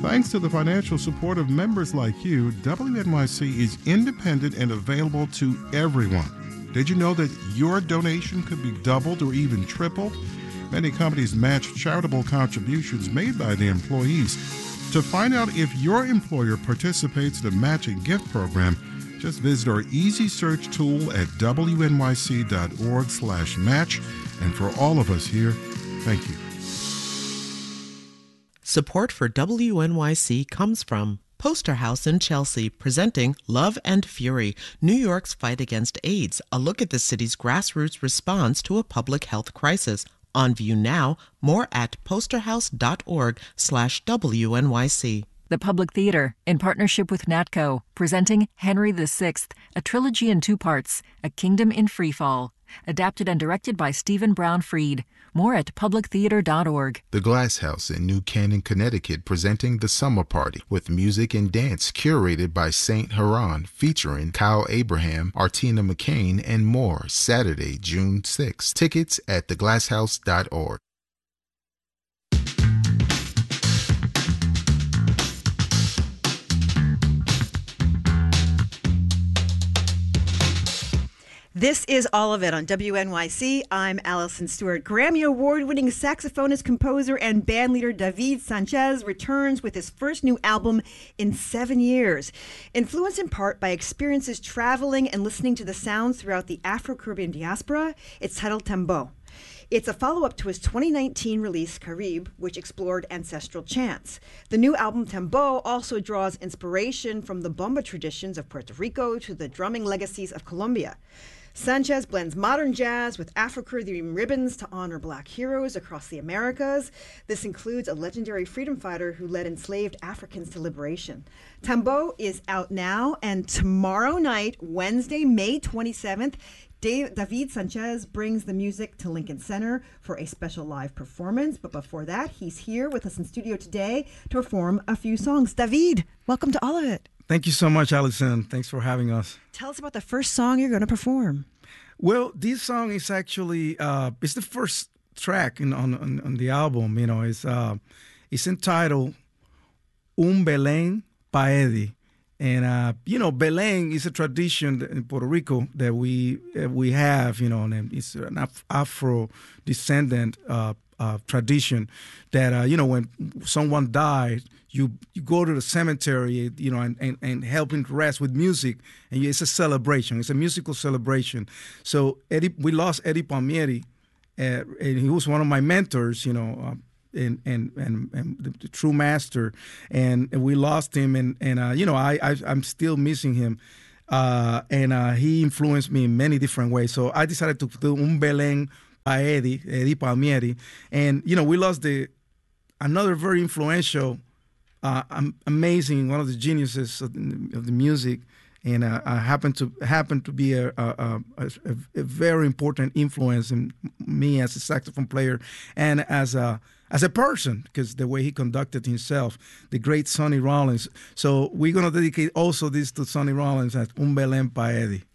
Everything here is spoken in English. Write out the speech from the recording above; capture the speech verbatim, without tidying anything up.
Thanks to the financial support of members like you, W N Y C is independent and available to everyone. Did you know that your donation could be doubled or even tripled? Many companies match charitable contributions made by the employees. To find out if your employer participates in a matching gift program, just visit our easy search tool at W N Y C dot org slash match. And for all of us here, thank you. Support for W N Y C comes from Poster House in Chelsea, presenting Love and Fury, New York's Fight Against AIDS, a look at the city's grassroots response to a public health crisis. On view now, more at posterhouse.org slash WNYC. The Public Theater, in partnership with NATCO, presenting Henry the Sixth, a trilogy in two parts, A Kingdom in Freefall. Adapted and directed by Stephen Brown Freed. More at public theater dot org. The Glass House in New Canaan, Connecticut, presenting The Summer Party with music and dance curated by Saint Haran, featuring Kyle Abraham, Artina McCain, and more. Saturday, June sixth. Tickets at the glass house dot org. This is All of It on W N Y C. I'm Allison Stewart. Grammy Award-winning saxophonist, composer, and bandleader David Sanchez returns with his first new album in seven years. Influenced in part by experiences traveling and listening to the sounds throughout the Afro-Caribbean diaspora, it's titled Tembo. It's a follow-up to his twenty nineteen release, Carib, which explored ancestral chants. The new album, Tembo, also draws inspiration from the bomba traditions of Puerto Rico to the drumming legacies of Colombia. Sanchez blends modern jazz with Afro-Caribbean ribbons to honor Black heroes across the Americas. This includes a legendary freedom fighter who led enslaved Africans to liberation. Tembo is out now, and tomorrow night, Wednesday, May twenty-seventh, Dave, David Sanchez brings the music to Lincoln Center for a special live performance. But before that, he's here with us in studio today to perform a few songs. David, welcome to All of It. Thank you so much, Allison. Thanks for having us. Tell us about the first song you're going to perform. Well, this song is actually uh, it's the first track in, on, on on the album. You know, it's uh, it's entitled Un Belén Pa Eddie. And, uh, you know, Belén is a tradition in Puerto Rico that we uh, we have, you know, and it's an Af- Afro-descendant uh, uh, tradition that, uh, you know, when someone died, you you go to the cemetery, you know, and, and, and help him rest with music. And it's a celebration. It's a musical celebration. So Eddie, we lost Eddie Palmieri, uh, and he was one of my mentors, you know, uh, And and and, and the, the true master, and, and we lost him, and and uh, you know I, I I'm still missing him, uh, and uh, he influenced me in many different ways. So I decided to do Un Belén Pa Eddie, Eddie Palmieri, and you know we lost the another very influential, uh, amazing, one of the geniuses of the, of the music, and uh, I happened to happened to be a a, a a very important influence in me as a saxophone player and as a as a person, because the way he conducted himself, the great Sonny Rollins. So we're going to dedicate also this to Sonny Rollins as Un Belén Pa Eddie.